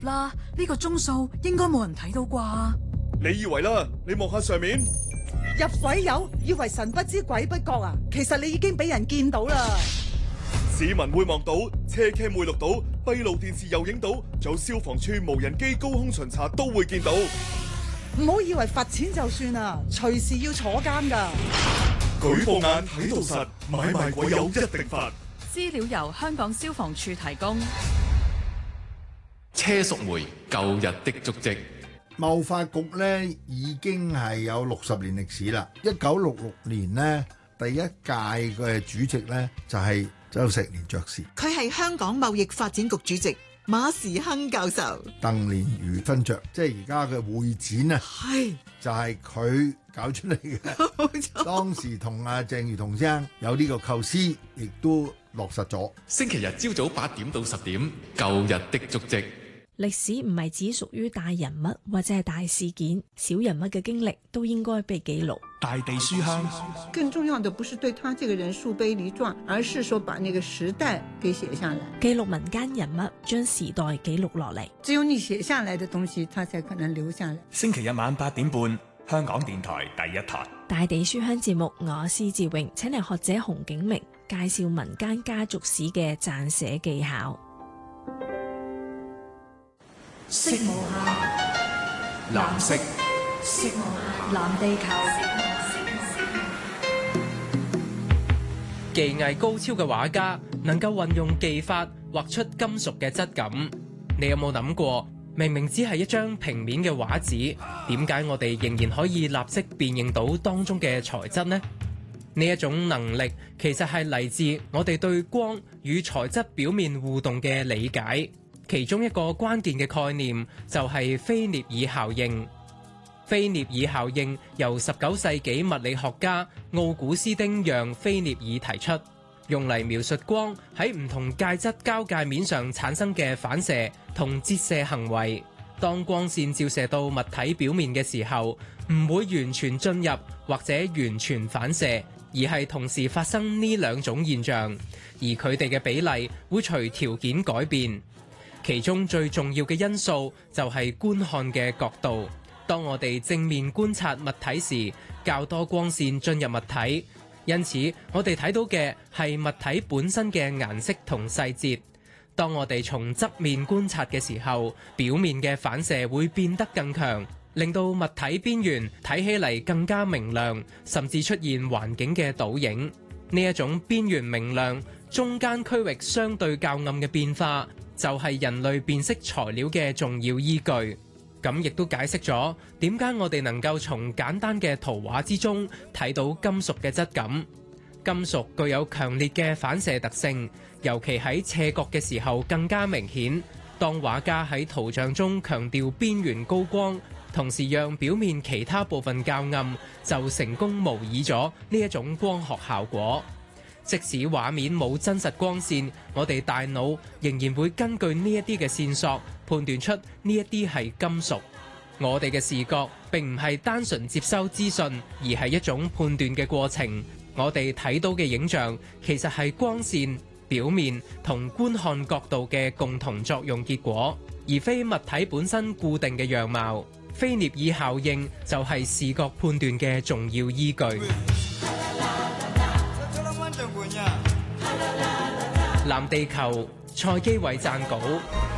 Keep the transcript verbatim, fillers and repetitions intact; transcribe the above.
啦，呢個鐘數應該冇人睇到啩？ 你以為啦？你望下上面， 入鬼友以為神不知鬼不覺啊！其實你已經俾人見到啦。 市民會望到，車 cam 會錄到，閉路電視又影到，仲有消防處無人機高空巡查都會見到。 唔好以為罰錢就算啦，隨時要坐監噶。 舉報眼睇到實，買賣鬼友一定罰。 資料由香港消防處提供。 車淑梅舊日的足跡。 貿發局咧已經係有六十年歷史啦。一九六六年呢，第一屆嘅主席咧就係周石年爵士， 佢係香港貿易發展局主席馬時亨教授。 鄧蓮如勳爵，即係而家嘅會展啊， 係就係佢搞出嚟嘅。 冇錯。 當時同阿鄭裕彤先生有呢個構思，亦都落實咗。 星期日朝早八點到十點，舊日的足跡。 歷史唔係只屬於大人物或者係大事件，小人物嘅經歷都應該被記錄。 大地書香， 更重要的不是對他這個人樹碑立傳，而是說把那個時代給寫下來， 記錄民間人物，將時代記錄落嚟。 只有你寫下來的東西，它才可能留下來。 星期日晚八點半，香港電台第一台大地書香節目，我施志榮請嚟學者洪景明介紹民間家族史嘅撰寫技巧。 色無限，藍色，色無限，藍地球。 技藝高超嘅畫家能夠運用技法畫出金屬嘅質感。你有冇諗過，明明只係一張平面嘅畫紙，點解我哋仍然可以立即辨認到當中嘅材質呢？呢一種能力其實係嚟自我哋對光與材質表面互動嘅理解。其中一個關鍵嘅概念就係菲涅爾效應。菲涅爾效應由十九世紀物理學家奧古斯丁讓菲涅爾提出，用嚟描述光喺唔同介質交界面上產生嘅反射同折射行為。當光線照射到物體表面嘅時候，唔會完全進入或者完全反射，而係同時發生呢兩種現象，而佢哋嘅比例會隨條件改變。其中最重要嘅因素就係觀看嘅角度。當我哋正面觀察物體時，較多光線進入物體，因此我哋睇到嘅係物體本身嘅顏色同細節。當我哋從側面觀察嘅時候，表面嘅反射會變得更強，令到物體邊緣睇起嚟更加明亮，甚至出現環境嘅倒影。呢一種邊緣明亮、中間區域相對較暗嘅變化，就係人類辨識材料嘅重要依據。咁亦都解釋咗點解我哋能夠從簡單嘅圖畫之中睇到金屬嘅質感。金屬具有強烈嘅反射特性，尤其喺斜角嘅時候更加明顯。當畫家喺圖像中強調邊緣高光，同時讓表面其他部分較暗，就成功模擬咗呢一種光學效果。即使畫面冇真實光線，我哋大腦仍然會根據呢一啲嘅線索判斷出呢一啲係金屬。我哋嘅視覺並唔係單純接收資訊，而係一種判斷嘅過程。我哋睇到嘅影像其實係光線、表面同觀看角度嘅共同作用結果，而非物體本身固定嘅樣貌。菲涅爾效應就係視覺判斷嘅重要依據。藍地球，蔡基偉撰稿。